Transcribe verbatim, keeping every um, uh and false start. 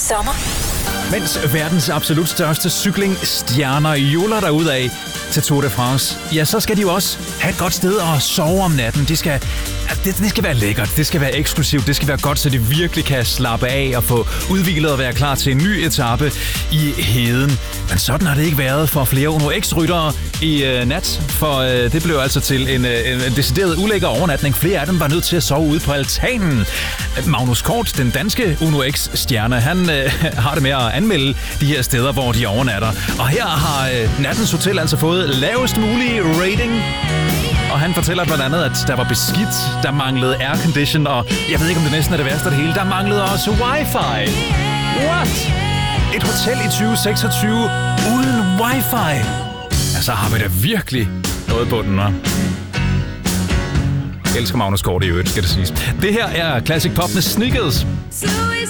sommer. Mens verdens absolut største cyklingstjerner joler derudad til Tour de France, ja, så skal de jo også have et godt sted at sove om natten. De skal, det, det skal være lækkert, det skal være eksklusivt, det skal være godt, så de virkelig kan slappe af og få udviklet og være klar til en ny etape i heden. Men sådan har det ikke været for flere Uno X-ryttere i øh, nat, for øh, det blev altså til en, øh, en decideret ulækker overnatning. Flere af dem var nødt til at sove ude på altanen. Magnus Kort, den danske Uno X-stjerne, han øh, har det med at anmelde de her steder, hvor de overnatter. Og her har øh, Nattens Hotel altså fået lavest mulige rating. Og han fortæller blandt andet, at der var beskidt, der manglede aircondition, og jeg ved ikke, om det næsten er det værste af det hele, der manglede også wifi. What? Et hotel i tyve seksogtyve uden wifi? Altså har vi da virkelig noget på den, hva'? Jeg elsker Magnus Kort i øvrigt, skal det siges. Det her er Classic Pop med Sneakers.